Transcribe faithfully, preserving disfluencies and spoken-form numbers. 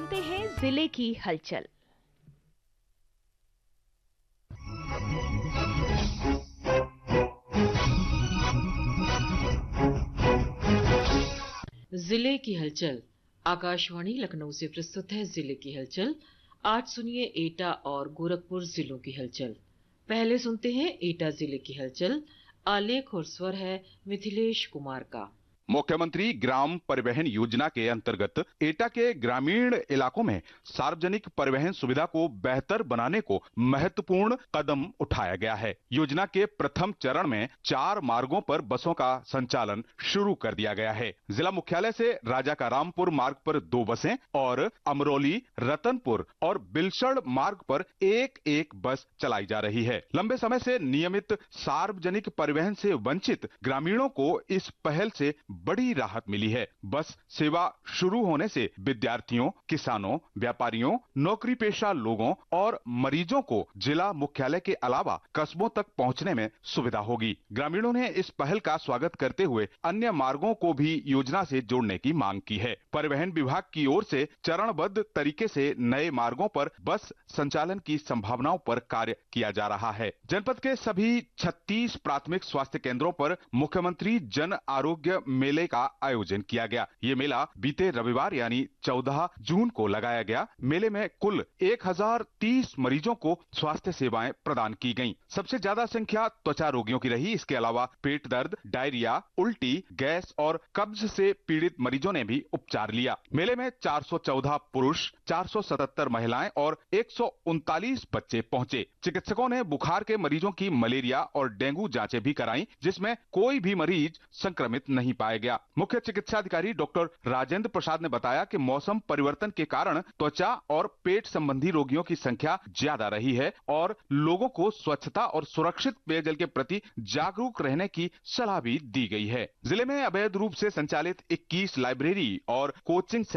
सुनते हैं जिले की हलचल। जिले की हलचल आकाशवाणी लखनऊ से प्रस्तुत है। जिले की हलचल आज सुनिए एटा और गोरखपुर जिलों की हलचल। पहले सुनते हैं एटा जिले की हलचल। आलेख और स्वर है मिथिलेश कुमार का। मुख्यमंत्री ग्राम परिवहन योजना के अंतर्गत एटा के ग्रामीण इलाकों में सार्वजनिक परिवहन सुविधा को बेहतर बनाने को महत्वपूर्ण कदम उठाया गया है। योजना के प्रथम चरण में चार मार्गों पर बसों का संचालन शुरू कर दिया गया है। जिला मुख्यालय से राजा का रामपुर मार्ग पर दो बसें और अमरोली, रतनपुर और बिलसड़ मार्ग पर एक एक बस चलाई जा रही है। लंबे समय से नियमित सार्वजनिक परिवहन से वंचित ग्रामीणों को इस पहल से बड़ी राहत मिली है। बस सेवा शुरू होने से विद्यार्थियों, किसानों, व्यापारियों, नौकरी पेशा लोगों और मरीजों को जिला मुख्यालय के अलावा कस्बों तक पहुंचने में सुविधा होगी। ग्रामीणों ने इस पहल का स्वागत करते हुए अन्य मार्गों को भी योजना से जोड़ने की मांग की है। परिवहन विभाग की ओर से चरणबद्ध तरीके से नए मार्गों पर बस संचालन की संभावनाओं पर कार्य किया जा रहा है। जनपद के सभी छत्तीस प्राथमिक स्वास्थ्य केंद्रों पर मुख्यमंत्री जन आरोग्य मेले का आयोजन किया गया। ये मेला बीते रविवार यानी चौदह जून को लगाया गया। मेले में कुल एक हजार तीस मरीजों को स्वास्थ्य सेवाएं प्रदान की गईं। सबसे ज्यादा संख्या त्वचा रोगियों की रही। इसके अलावा पेट दर्द, डायरिया, उल्टी, गैस और कब्ज से पीड़ित मरीजों ने भी उपचार लिया। मेले में चार सौ चौदह पुरुष, चार सौ सतहत्तर महिलाएं और एक सौ उनतालीस बच्चे पहुंचे। चिकित्सकों ने बुखार के मरीजों की मलेरिया और डेंगू जांचें भी कराई, जिसमें कोई भी मरीज संक्रमित नहीं पाया गया। मुख्य चिकित्सा अधिकारी डॉक्टर राजेंद्र प्रसाद ने बताया कि मौसम परिवर्तन के कारण त्वचा और पेट संबंधी रोगियों की संख्या ज्यादा रही है और लोगों को स्वच्छता और सुरक्षित पेयजल के प्रति जागरूक रहने की सलाह भी दी गई है। जिले में अवैध रूप से संचालित इक्कीस लाइब्रेरी और कोचिंग